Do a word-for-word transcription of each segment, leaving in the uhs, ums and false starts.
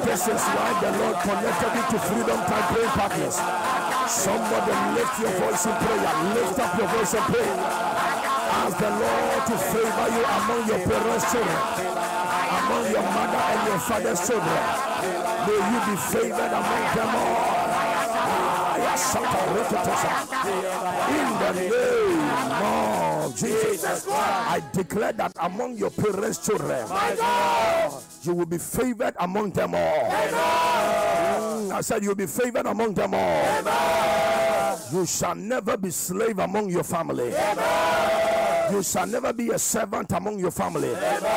This is why the Lord connected me to Freedom Time Praying Partners. Somebody lift your voice in prayer. Lift up your voice and pray. Ask the Lord to favor you among your parents' children, among your mother and your father's children. May you be favored among them all. In the name of Jesus, I declare that among your parents' children, you will be favored among them all. I said you will be favored among them all. You shall never be slave among your family. You shall never be a servant among your family.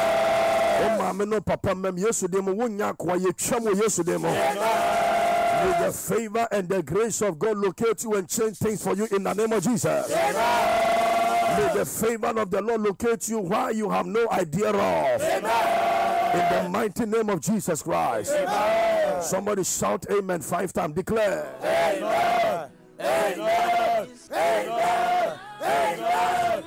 May the favor and the grace of God locate you and change things for you in the name of Jesus. May the favor of the Lord locate you while you have no idea of. In the mighty name of Jesus Christ. Amen. Somebody shout amen five times. Declare. Amen. Amen. Amen. Amen.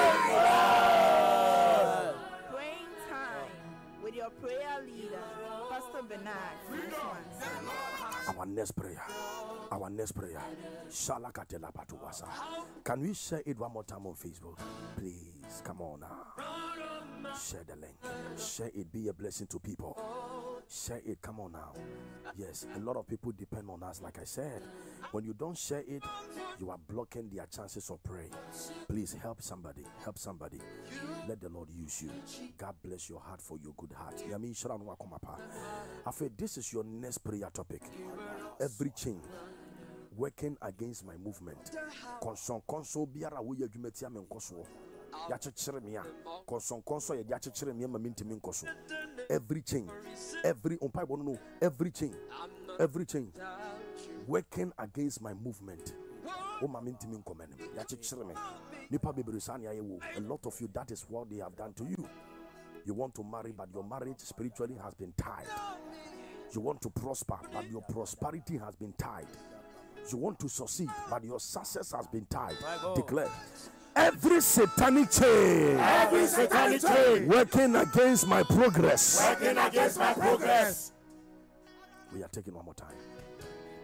Amen. Praying time with your prayer leader, Pastor Bernard. Our next prayer. Our next prayer. Shalakatela Patuwasa. Can we share it one more time on Facebook? Please, come on now. Share the link. Share it. Be a blessing to people. Share it. Come on now. Yes, a lot of people depend on us. Like I said, when you don't share it, you are blocking their chances of praying. Please help somebody. Help somebody. Let the Lord use you. God bless your heart for your good heart. I feel this is your next prayer topic. Every chain working against my movement. Konson konso biara wo yadwumati ame nkoso. Ya chechire me a. Konson konso ye ya chechire me ma mintimi nkoso. Every chain, every umpa bo no, every chain, every chain working against my movement. O ma mintimi nkomene. Ya chechire me. Nipa beberusan ya yewo. A lot of you, that is what they have done to you. You want to marry, but your marriage spiritually has been tied. You want to prosper, but your prosperity has been tied. You want to succeed, but your success has been tied. Declare. Every satanic chain, every satanic chain working against my progress, working against my progress. We are taking one more time.